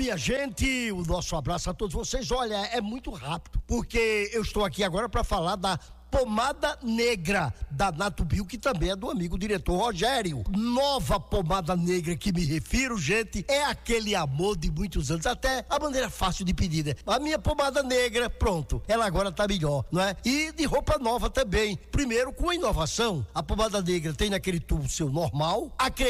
minha gente, o nosso abraço a todos vocês. Olha, é muito rápido, porque eu estou aqui agora para falar da pomada negra da Natubio, que também é do amigo diretor Rogério. Nova pomada negra que me refiro, gente, é aquele amor de muitos anos, até a maneira fácil de pedir, né? A minha pomada negra, pronto, ela agora tá melhor, não é? E de roupa nova também. Primeiro, com a inovação, a pomada negra tem naquele tubo seu normal,